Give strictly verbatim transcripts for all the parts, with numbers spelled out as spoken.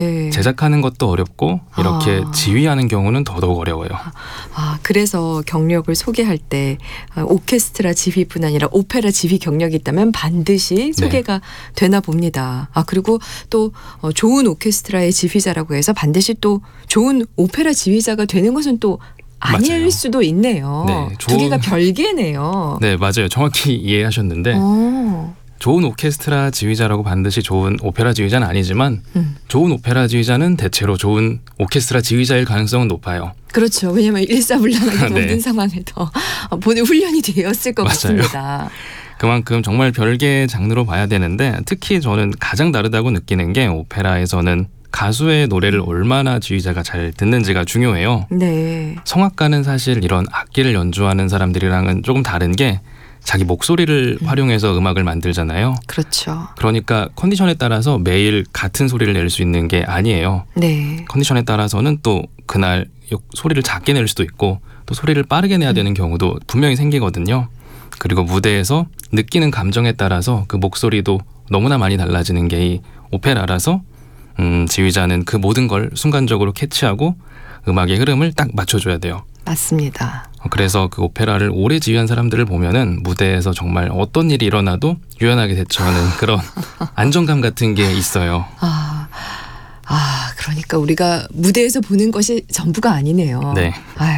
네. 제작하는 것도 어렵고 이렇게 아. 지휘하는 경우는 더더욱 어려워요. 아, 그래서 경력을 소개할 때 오케스트라 지휘뿐 아니라 오페라 지휘 경력이 있다면 반드시 소개가 네. 되나 봅니다. 아, 그리고 또 좋은 오케스트라의 지휘자라고 해서 반드시 또 좋은 오페라 지휘자가 되는 것은 또 아닐 맞아요. 수도 있네요. 네, 두 개가 별개네요. 네, 맞아요. 정확히 이해하셨는데 오. 좋은 오케스트라 지휘자라고 반드시 좋은 오페라 지휘자는 아니지만 음. 좋은 오페라 지휘자는 대체로 좋은 오케스트라 지휘자일 가능성은 높아요. 그렇죠. 왜냐하면 일사불란하게 네. 모든 상황에도 본인 훈련이 되었을 것 맞아요. 같습니다. 그만큼 정말 별개의 장르로 봐야 되는데 특히 저는 가장 다르다고 느끼는 게 오페라에서는 가수의 노래를 얼마나 지휘자가 잘 듣는지가 중요해요. 네. 성악가는 사실 이런 악기를 연주하는 사람들이랑은 조금 다른 게 자기 목소리를 음. 활용해서 음악을 만들잖아요. 그렇죠. 그러니까 컨디션에 따라서 매일 같은 소리를 낼 수 있는 게 아니에요. 네. 컨디션에 따라서는 또 그날 소리를 작게 낼 수도 있고 또 소리를 빠르게 내야 되는 경우도 분명히 생기거든요. 그리고 무대에서 느끼는 감정에 따라서 그 목소리도 너무나 많이 달라지는 게 이 오페라라서 음, 지휘자는 그 모든 걸 순간적으로 캐치하고 음악의 흐름을 딱 맞춰줘야 돼요. 맞습니다. 그래서 그 오페라를 오래 지휘한 사람들을 보면은 무대에서 정말 어떤 일이 일어나도 유연하게 대처하는 그런 안정감 같은 게 있어요. 아, 아, 그러니까 우리가 무대에서 보는 것이 전부가 아니네요. 네. 아유,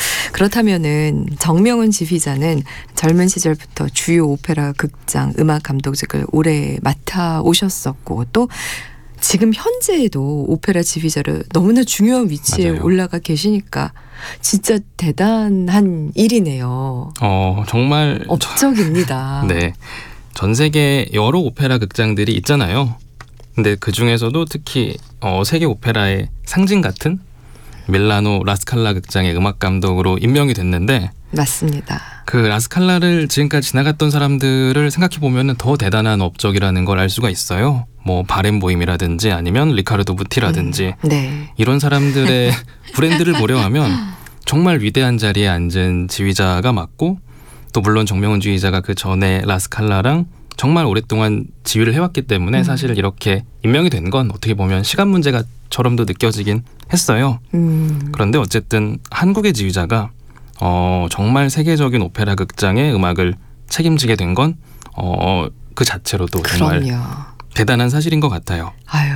그렇다면은 정명훈 지휘자는 젊은 시절부터 주요 오페라 극장 음악 감독직을 오래 맡아 오셨었고 또 지금 현재에도 오페라 지휘자로 너무나 중요한 위치에 맞아요. 올라가 계시니까 진짜 대단한 일이네요. 어, 정말 업적입니다. 저, 네. 전 세계 여러 오페라 극장들이 있잖아요. 근데 그 중에서도 특히 어, 세계 오페라의 상징 같은 밀라노 라스칼라 극장의 음악 감독으로 임명이 됐는데 맞습니다. 그 라스칼라를 지금까지 지나갔던 사람들을 생각해 보면 더 대단한 업적이라는 걸 알 수가 있어요. 뭐 바렌보임이라든지 아니면 리카르도 무티라든지 음, 네. 이런 사람들의 브랜드를 보려 하면 정말 위대한 자리에 앉은 지휘자가 맞고 또 물론 정명훈 지휘자가 그 전에 라스칼라랑 정말 오랫동안 지휘를 해왔기 때문에 음. 사실 이렇게 임명이 된 건 어떻게 보면 시간 문제가처럼도 느껴지긴 했어요. 음. 그런데 어쨌든 한국의 지휘자가 어, 정말 세계적인 오페라 극장의 음악을 책임지게 된 건 어, 그 자체로도 정말 그럼요. 대단한 사실인 것 같아요. 아유,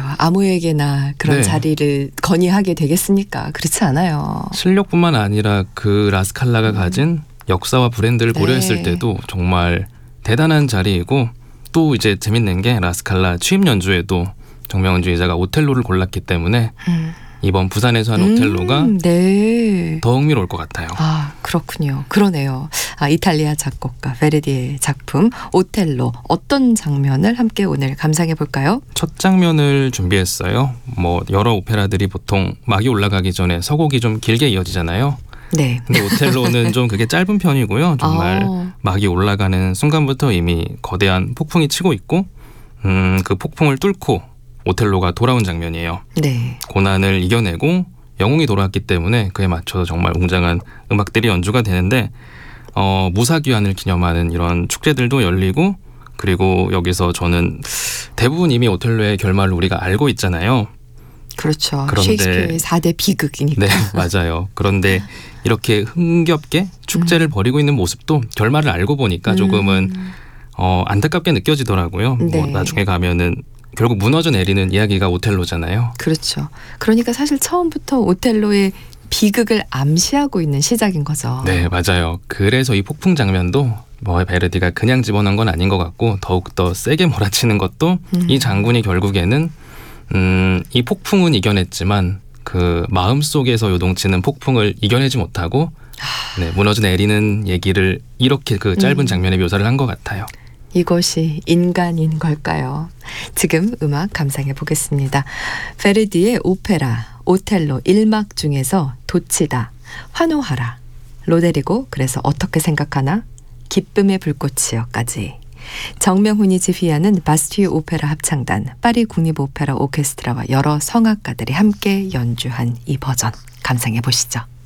아무에게나 그런 네. 자리를 건의하게 되겠습니까? 그렇지 않아요. 실력뿐만 아니라 그 라스칼라가 음. 가진 역사와 브랜드를 고려했을 네. 때도 정말 대단한 자리이고 또 이제 재밌는 게 라스칼라 취임 연주에도 정명훈 지휘자가 오텔로를 골랐기 때문에 음. 이번 부산에서 한 오텔로가 음, 네. 더 흥미로울 것 같아요. 아, 그렇군요. 그러네요. 아, 이탈리아 작곡가 베르디의 작품 오텔로 어떤 장면을 함께 오늘 감상해 볼까요? 첫 장면을 준비했어요. 뭐 여러 오페라들이 보통 막이 올라가기 전에 서곡이 좀 길게 이어지잖아요. 네. 근데 오텔로는 좀 그게 짧은 편이고요. 정말 아. 막이 올라가는 순간부터 이미 거대한 폭풍이 치고 있고 음, 그 폭풍을 뚫고 오텔로가 돌아온 장면이에요. 네. 고난을 이겨내고 영웅이 돌아왔기 때문에 그에 맞춰서 정말 웅장한 음악들이 연주가 되는데 어, 무사귀환을 기념하는 이런 축제들도 열리고 그리고 여기서 저는 대부분 이미 오텔로의 결말을 우리가 알고 있잖아요. 그렇죠. 그런데 셰익스피어의 사 대 비극이니까. 네, 맞아요. 그런데 이렇게 흥겹게 축제를 음. 벌이고 있는 모습도 결말을 알고 보니까 조금은 음. 어, 안타깝게 느껴지더라고요. 네. 뭐 나중에 가면은 결국 무너져 내리는 이야기가 오텔로잖아요. 그렇죠. 그러니까 사실 처음부터 오텔로의 비극을 암시하고 있는 시작인 거죠. 네, 맞아요. 그래서 이 폭풍 장면도 뭐 베르디가 그냥 집어넣은 건 아닌 것 같고 더욱더 세게 몰아치는 것도 음. 이 장군이 결국에는 음, 이 폭풍은 이겨냈지만 그 마음속에서 요동치는 폭풍을 이겨내지 못하고 네, 무너져 내리는 얘기를 이렇게 그 짧은 음. 장면에 묘사를 한 것 같아요. 이것이 인간인 걸까요? 지금 음악 감상해 보겠습니다. 베르디의 오페라 오텔로 일 막 중에서 도치다, 환호하라, 로데리고 그래서 어떻게 생각하나, 기쁨의 불꽃이여까지. 정명훈이 지휘하는 바스티유 오페라 합창단, 파리 국립오페라 오케스트라와 여러 성악가들이 함께 연주한 이 버전 감상해 보시죠.